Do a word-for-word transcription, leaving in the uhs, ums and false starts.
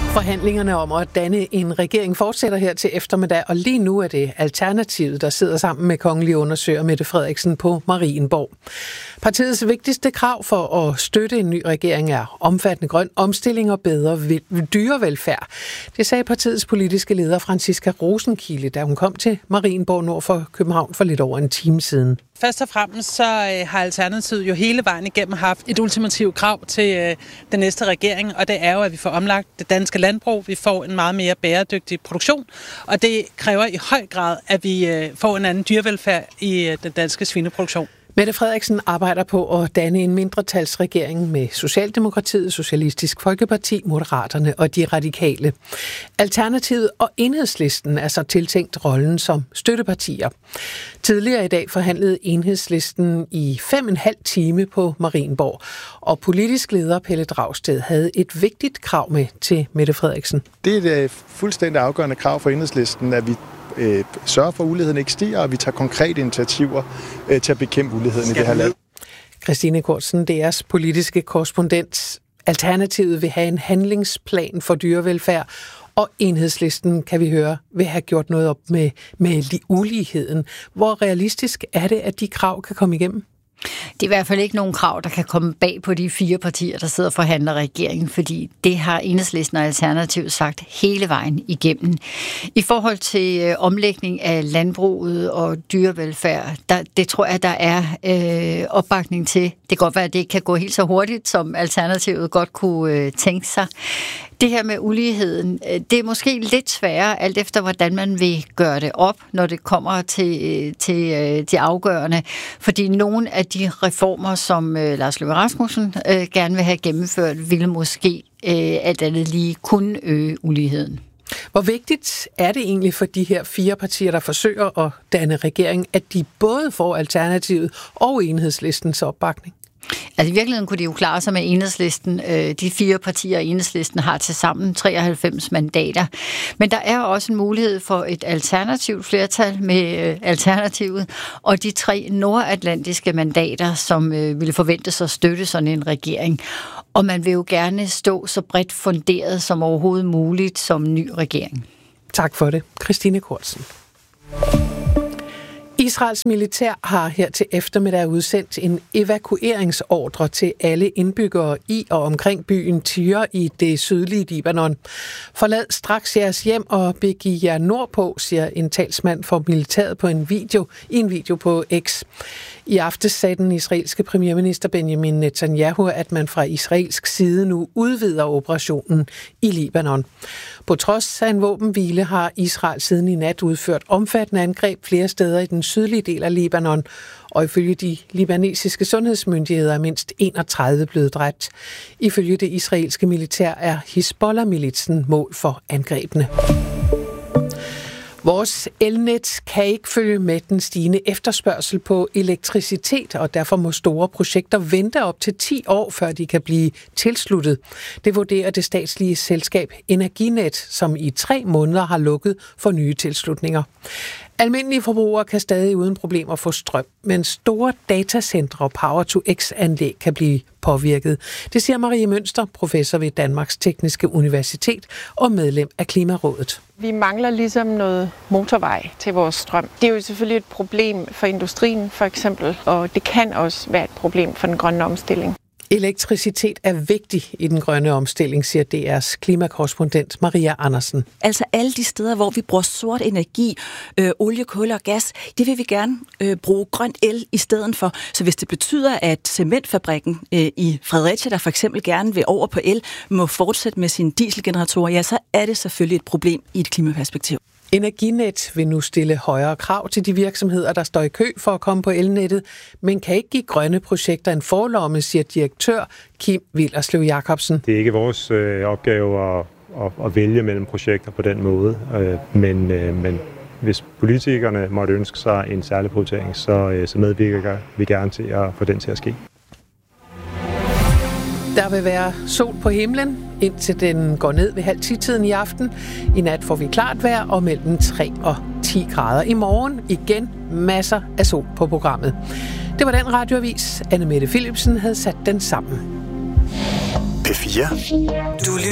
Forhandlingerne om at danne en regering fortsætter her til eftermiddag, og lige nu er det Alternativet, der sidder sammen med kongelig undersøger Mette Frederiksen på Marienborg. Partiets vigtigste krav for at støtte en ny regering er omfattende grøn omstilling og bedre dyrevelfærd. Det sagde partiets politiske leder Franciska Rosenkilde, da hun kom til Marienborg nord for København for lidt over en time siden. Først og fremmest så har Alternativet jo hele vejen igennem haft et ultimativt krav til øh, den næste regering, og det er jo, at vi får omlagt det danske landbrug, vi får en meget mere bæredygtig produktion, og det kræver i høj grad, at vi øh, får en anden dyrevelfærd i øh, den danske svineproduktion. Mette Frederiksen arbejder på at danne en mindretalsregering med Socialdemokratiet, Socialistisk Folkeparti, Moderaterne og De Radikale. Alternativet og Enhedslisten er så tiltænkt rollen som støttepartier. Tidligere i dag forhandlede Enhedslisten i fem og en halv time på Marienborg, og politisk leder Pelle Dragsted havde et vigtigt krav med til Mette Frederiksen. Det er et fuldstændig afgørende krav for Enhedslisten, at vi øh, sørger for, at uligheden ikke stiger, og vi tager konkrete initiativer øh, til at bekæmpe uligheden i det her land. Christine Kortsen, D R's politiske korrespondent. Alternativet vil have en handlingsplan for dyrevelfærd, og Enhedslisten, kan vi høre, vil have gjort noget op med, med uligheden. Hvor realistisk er det, at de krav kan komme igennem? Det er i hvert fald ikke nogen krav, der kan komme bag på de fire partier, der sidder og forhandler regeringen, fordi det har Enhedslisten og Alternativet sagt hele vejen igennem. I forhold til øh, omlægning af landbruget og dyrevelfærd, der, det tror jeg, der er øh, opbakning til. Det kan godt være, at det ikke kan gå helt så hurtigt, som Alternativet godt kunne øh, tænke sig. Det her med uligheden, det er måske lidt sværere, alt efter hvordan man vil gøre det op, når det kommer til, til de afgørende. Fordi nogle af de reformer, som Lars Løkke Rasmussen gerne vil have gennemført, ville måske alt andet lige kunne øge uligheden. Hvor vigtigt er det egentlig for de her fire partier, der forsøger at danne regering, at de både får Alternativet og Enhedslistens opbakning? Altså i virkeligheden kunne de jo klare sig med Enhedslisten. De fire partier i Enhedslisten har til sammen treoghalvfems mandater. Men der er også en mulighed for et alternativt flertal med Alternativet, og de tre nordatlantiske mandater, som ville forventes at støtte sådan en regering. Og man vil jo gerne stå så bredt funderet som overhovedet muligt som ny regering. Tak for det, Christine Kortsen. Israels militær har her til eftermiddag udsendt en evakueringsordre til alle indbyggere i og omkring byen Tyre i det sydlige Libanon. Forlad straks jeres hjem og begiv jer nordpå, siger en talsmand for militæret på en video, i en video på X. I aftes sagde den israelske premierminister Benjamin Netanyahu, at man fra israelsk side nu udvider operationen i Libanon. På trods af en våbenhvile har Israel siden i nat udført omfattende angreb flere steder i den sydlige del af Libanon, og ifølge de libanesiske sundhedsmyndigheder er mindst enogtredive blevet dræbt. Ifølge det israelske militær er Hizbollah-militsen mål for angrebene. Vores elnet kan ikke følge med den stigende efterspørgsel på elektricitet, og derfor må store projekter vente op til ti år, før de kan blive tilsluttet. Det vurderer det statslige selskab Energinet, som i tre måneder har lukket for nye tilslutninger. Almindelige forbrugere kan stadig uden problemer få strøm, men store datacentre og Power-to-X-anlæg kan blive påvirket. Det siger Marie Mønster, professor ved Danmarks Tekniske Universitet og medlem af Klimarådet. Vi mangler ligesom noget motorvej til vores strøm. Det er jo selvfølgelig et problem for industrien for eksempel, og det kan også være et problem for den grønne omstilling. Elektricitet er vigtig i den grønne omstilling, siger D R's klimakorrespondent Maria Andersen. Altså alle de steder, hvor vi bruger sort energi, øh, olie, kul og gas, det vil vi gerne øh, bruge grønt el i stedet for. Så hvis det betyder, at cementfabrikken øh, i Fredericia, der for eksempel gerne vil over på el, må fortsætte med sine dieselgeneratorer, ja, så er det selvfølgelig et problem i et klimaperspektiv. Energinet vil nu stille højere krav til de virksomheder, der står i kø for at komme på elnettet, men kan ikke give grønne projekter en forlomme, siger direktør Kim Willerslev Jacobsen. Det er ikke vores øh, opgave at, at, at vælge mellem projekter på den måde, øh, men, øh, men hvis politikerne måtte ønske sig en særlig prioritering, så, øh, så medvirker vi gerne til at få den til at ske. Der vil være sol på himlen, indtil den går ned ved halv ti-tiden i aften. I nat får vi klart vejr og mellem tre og ti grader. I morgen igen masser af sol på programmet. Det var den radioavis, Anne Mette Philipsen havde sat den sammen. P fire. Du